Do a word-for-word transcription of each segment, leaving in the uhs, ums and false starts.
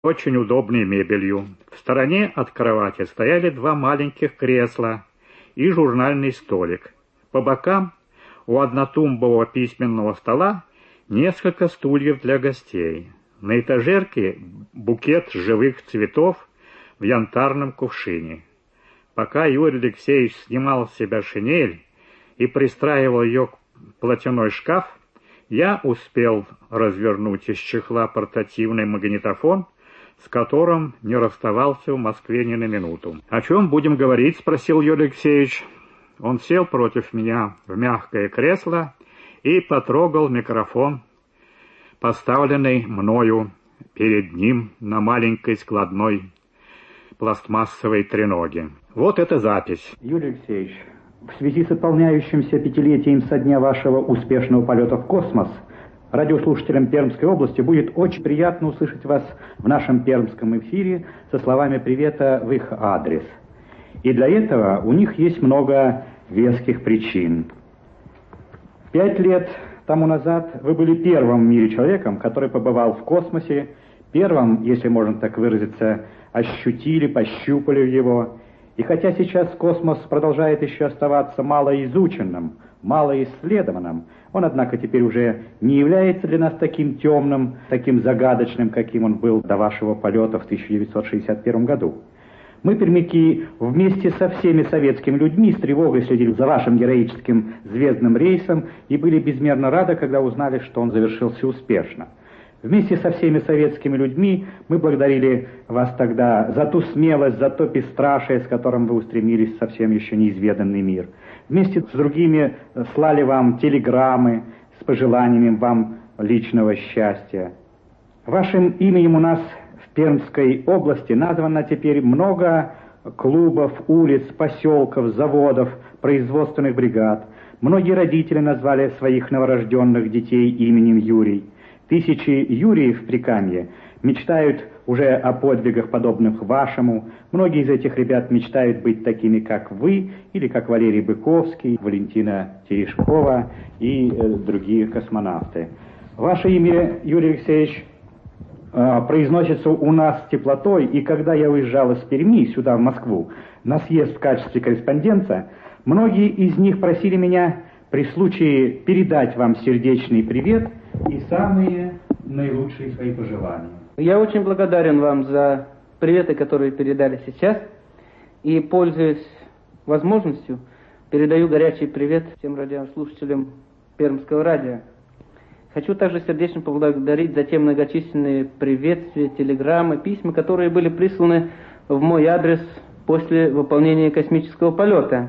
очень удобной мебелью. В стороне от кровати стояли два маленьких кресла и журнальный столик. По бокам у однотумбового письменного стола несколько стульев для гостей. На этажерке букет живых цветов в янтарном кувшине. Пока Юрий Алексеевич снимал с себя шинель и пристраивал ее к платяной шкаф, я успел развернуть из чехла портативный магнитофон, с которым не расставался в Москве ни на минуту. «О чем будем говорить?» — спросил Юрий Алексеевич. Он сел против меня в мягкое кресло и потрогал микрофон, поставленный мною перед ним на маленькой складной пластмассовой треноге. Вот эта запись. Юрий Алексеевич, в связи с исполняющимся пятилетием со дня вашего успешного полета в космос, радиослушателям Пермской области будет очень приятно услышать вас в нашем пермском эфире со словами привета в их адрес. И для этого у них есть много веских причин. Пять лет тому назад вы были первым в мире человеком, который побывал в космосе, первым, если можно так выразиться, ощутили, пощупали его. И хотя сейчас космос продолжает еще оставаться малоизученным, малоисследованным, он, однако, теперь уже не является для нас таким темным, таким загадочным, каким он был до вашего полета в тысяча девятьсот шестьдесят первом году. Мы, пермяки, вместе со всеми советскими людьми с тревогой следили за вашим героическим звездным рейсом и были безмерно рады, когда узнали, что он завершился успешно. Вместе со всеми советскими людьми мы благодарили вас тогда за ту смелость, за то бесстрашие, с которым вы устремились в совсем еще неизведанный мир. Вместе с другими слали вам телеграммы с пожеланиями вам личного счастья. Вашим именем у нас в Пермской области названо теперь много клубов, улиц, поселков, заводов, производственных бригад. Многие родители назвали своих новорожденных детей именем Юрий. Тысячи Юриев в Прикамье мечтают уже о подвигах, подобных вашему. Многие из этих ребят мечтают быть такими, как вы, или как Валерий Быковский, Валентина Терешкова и э, другие космонавты. Ваше имя, Юрий Алексеевич, э, произносится у нас с теплотой, и когда я уезжал из Перми сюда, в Москву, на съезд в качестве корреспондента, многие из них просили меня при случае передать вам сердечный привет и самые наилучшие свои пожелания. Я очень благодарен вам за приветы, которые передали сейчас, и, пользуясь возможностью, передаю горячий привет всем радиослушателям Пермского радио. Хочу также сердечно поблагодарить за те многочисленные приветствия, телеграммы, письма, которые были присланы в мой адрес после выполнения космического полета.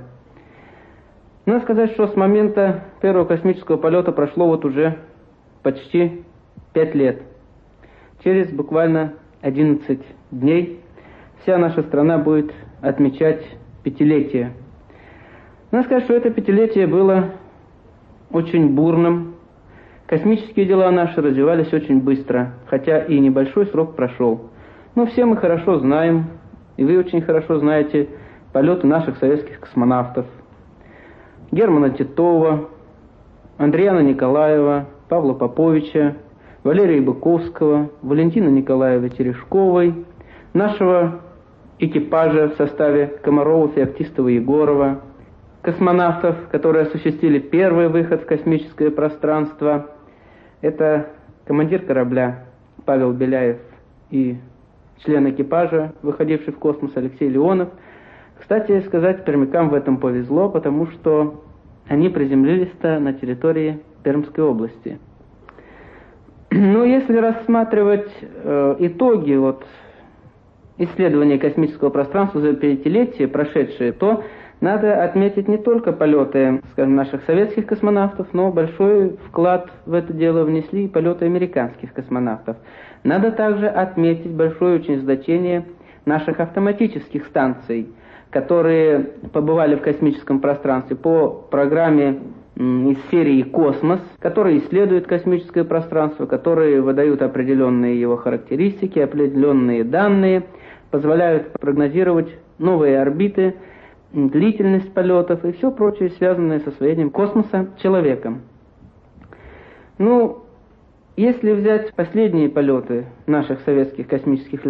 Надо сказать, что с момента первого космического полета прошло вот уже почти пять лет. Через буквально одиннадцать дней вся наша страна будет отмечать пятилетие. Надо сказать, что это пятилетие было очень бурным. Космические дела наши развивались очень быстро, хотя и небольшой срок прошел. Но все мы хорошо знаем, и вы очень хорошо знаете полеты наших советских космонавтов. Германа Титова, Андриана Николаева, Павла Поповича, Валерия Быковского, Валентины Николаевой Терешковой, нашего экипажа в составе Комарова, Феоктистова, Егорова, космонавтов, которые осуществили первый выход в космическое пространство. Это командир корабля Павел Беляев и член экипажа, выходивший в космос, Алексей Леонов. Кстати сказать, пермякам в этом повезло, потому что они приземлились-то на территории Пермской области. Ну, если рассматривать э, итоги вот, исследования космического пространства за пятилетие прошедшие, то надо отметить не только полеты, скажем, наших советских космонавтов, но большой вклад в это дело внесли и полеты американских космонавтов. Надо также отметить большое очень значение наших автоматических станций, которые побывали в космическом пространстве по программе из серии «Космос», которые исследуют космическое пространство, которые выдают определенные его характеристики, определенные данные, позволяют прогнозировать новые орбиты, длительность полетов и все прочее, связанное с освоением космоса человеком. Ну, если взять последние полеты наших советских космических